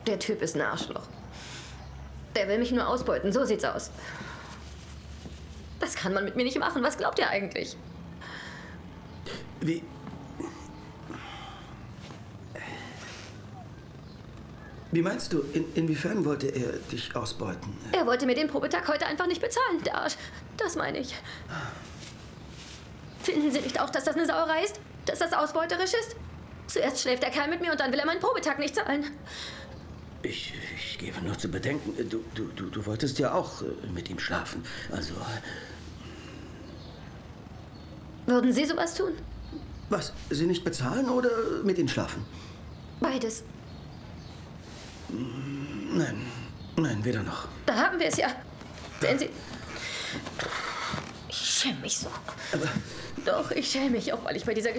Der Typ ist ein Arschloch. Der will mich nur ausbeuten, so sieht's aus. Das kann man mit mir nicht machen. Was glaubt ihr eigentlich? Wie? Wie meinst du, inwiefern wollte er dich ausbeuten? Er wollte mir den Probetag heute einfach nicht bezahlen, der Arsch. Das meine ich. Finden Sie nicht auch, dass das eine Sauerei ist? Dass das ausbeuterisch ist? Zuerst schläft der Kerl mit mir und dann will er meinen Probetag nicht zahlen. Ich gebe nur zu bedenken, du wolltest ja auch mit ihm schlafen. Also... Würden Sie sowas tun? Was? Sie nicht bezahlen oder mit ihm schlafen? Beides. Nein, weder noch. Da haben wir es ja. Sehen Sie... Ich schäme mich so. Aber... Doch, ich schäme mich auch, weil ich bei dieser